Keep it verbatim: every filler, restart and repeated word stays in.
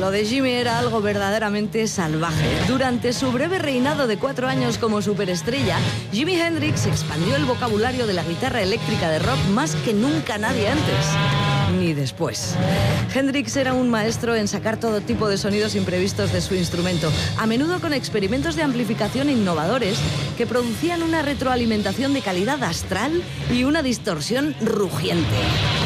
lo de Jimi era algo verdaderamente salvaje. Durante su breve reinado de cuatro años como superestrella, Jimi Hendrix expandió el vocabulario de la guitarra eléctrica de rock más que nunca nadie antes, ni después. Hendrix era un maestro en sacar todo tipo de sonidos imprevistos de su instrumento, a menudo con experimentos de amplificación innovadores que producían una retroalimentación de calidad astral y una distorsión rugiente.